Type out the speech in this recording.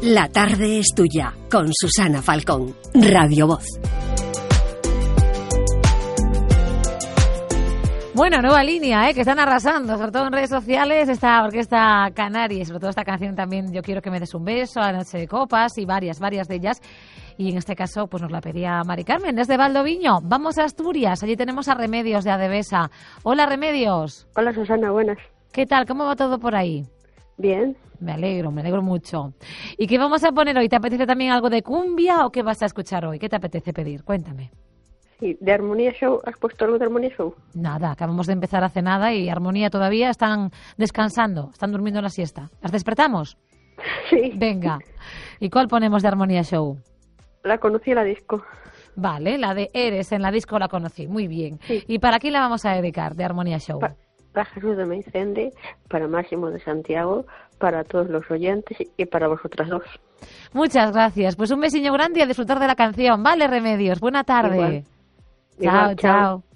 La tarde es tuya, con Susana Falcón, Radio Voz. Bueno, nueva línea, que están arrasando, sobre todo en redes sociales, esta orquesta canaria y sobre todo esta canción también, Yo quiero que me des un beso, a Noche de Copas y varias de ellas. Y en este caso, pues nos la pedía Mari Carmen, desde Valdoviño. Vamos a Asturias, allí tenemos a Remedios de Adevesa. Hola, Remedios. Hola, Susana, buenas. ¿Qué tal? ¿Cómo va todo por ahí? Bien. Me alegro mucho. ¿Y qué vamos a poner hoy? ¿Te apetece también algo de cumbia o qué vas a escuchar hoy? ¿Qué te apetece pedir? Cuéntame. Sí, ¿de Armonía Show? ¿Has puesto algo de Armonía Show? Nada, acabamos de empezar hace nada y Armonía todavía están descansando, están durmiendo la siesta. ¿Las despertamos? Sí. Venga. ¿Y cuál ponemos de Armonía Show? La conocí en la disco. Vale, la de Eres en la disco la conocí, muy bien. Sí. ¿Y para quién la vamos a dedicar de Armonía Show? Para Jesús de Meicende, para Máximo de Santiago, para todos los oyentes y para vosotras dos. Muchas gracias. Pues un besillo grande y a disfrutar de la canción. Vale, Remedios. Buena tarde. Igual. Chao.